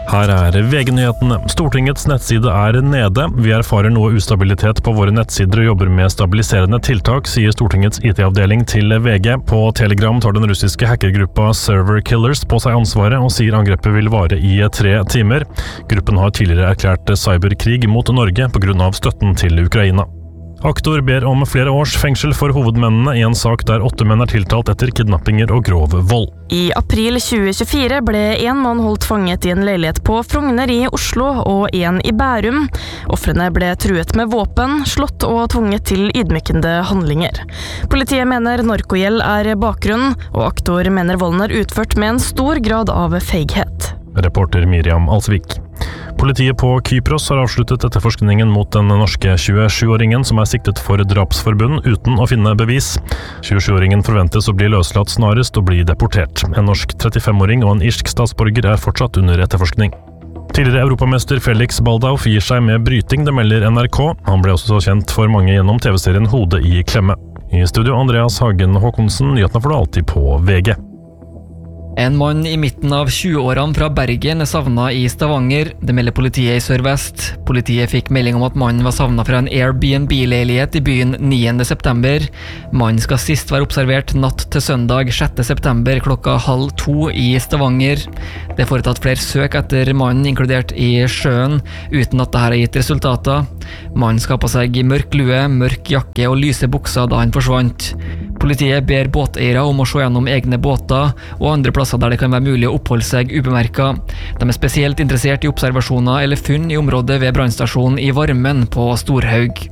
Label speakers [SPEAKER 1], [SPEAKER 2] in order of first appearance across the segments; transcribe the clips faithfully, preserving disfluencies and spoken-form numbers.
[SPEAKER 1] Her er V G-nyhetene. Stortingets nettside er nede. Vi erfarer noe ustabilitet på våre nettsider og jobber med stabiliserende tiltak, sier Stortingets I T-avdeling til V G. På Telegram tar den russiske hackergruppa Server Killers på seg ansvaret og sier angrepet vil vare i tre timer. Gruppen har tidligere erklært cyberkrig mot Norge på grunn av støtten til Ukraina. Aktor ber om flere års fengsel for hovedmennene i en sak der åtte menn er tiltalt etter kidnappinger og grov vold.
[SPEAKER 2] I april tjue tjuefire ble en mann holdt fanget i en leilighet på Frogner i Oslo og en i Bærum. Offrene ble truet med våpen, slått og tvunget til ydmykende handlinger. Politiet mener narkogjeld er bakgrunnen, og aktor mener volden er utført med en stor grad av feighet.
[SPEAKER 1] Reporter Miriam Alsvik. Politiet på Kypros har avsluttet etterforskningen mot den norske tjuesjuåringen som er siktet for drapsforbund uten å finne bevis. tjuesjuåringen forventes å bli løslatt snarest og bli deportert. En norsk trettifemåring og en irsk statsborger er fortsatt under etterforskning. Tidligere europamester Felix Baldauf gir seg med bryting, det melder N R K. Han ble også så kjent for mange gjennom T V-serien Hodet i klemme. I studio Andreas Hagen Håkonsen, nyhetene får du alltid på V G.
[SPEAKER 3] En mann i midten av tjueårene fra Bergen er savnet i Stavanger. Det melder politiet i Sør-Vest. Politiet fikk melding om at mannen var savnet fra en Airbnb-leilighet i byen niende september. Mannen skal sist være observert natt til søndag sjette september klokka halv to i Stavanger. Det er foretatt flere søk etter mannen, inkludert i sjøen, uten at dette har gitt resultater. Mannen skal på seg mørk lue, mørk jakke og lyse bukser da han forsvant. Politiet ber båteiere om å se gjennom egne båter og andre plasser der det kan være mulig å oppholde seg ubemerket. De er spesielt interessert i observasjoner eller funn i området ved brannstasjonen i Varmen på Storhaug.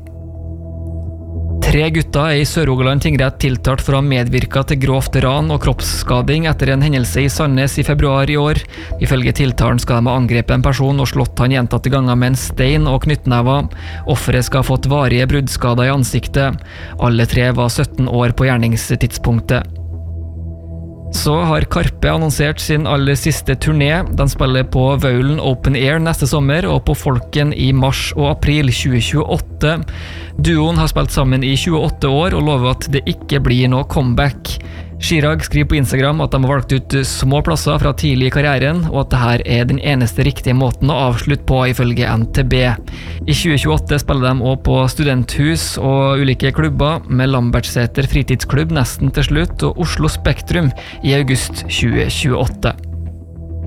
[SPEAKER 3] Tre gutter er i Sør-Rogaland tingrett tiltalt for å ha medvirket til grovt ran og kroppsskading etter en hendelse i Sandnes i februar i år. Ifølge tiltalen skal de ha angrepet en person og slått han gjentatte ganger med en stein og knyttnever. Offeret skal ha fått varige bruddskader i ansiktet. Alle tre var sytten år på gjerningstidspunktet. Så har Karpe annonsert sin aller siste turné. Den spiller på Vaulen Open Air neste sommer og på Folken i mars og april tjue tjueåtte. Duoen har spilt sammen i tjueåtte år og lover at det ikke blir noe comeback. Chirag skriver på Instagram at de har valgt ut små plasser fra tidlig i karrieren, og at dette er den eneste riktige måten å avslutte på ifølge N T B. I tjue tjueåtte spiller de også på studenthus og ulike klubber, med Lambertseter fritidsklubb nesten til slutt og Oslo Spektrum i august tjue tjueåtte.